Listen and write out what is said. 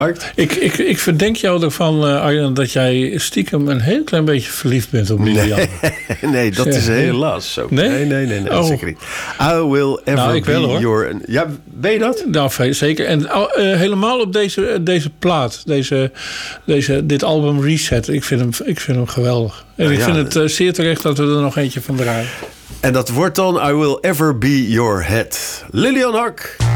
Ik verdenk jou ervan, Arjan, dat jij stiekem een heel klein beetje verliefd bent op Lilian. Nee, dat is helaas zo. Nee, Oh. zeker niet. I will ever be wel, your... Ja, weet je dat? Nou, zeker. En helemaal op deze plaat, dit album Reset. Ik vind hem geweldig. En ik vind het zeer terecht dat we er nog eentje van draaien. En dat wordt dan I will ever be your head. Lilian Hak.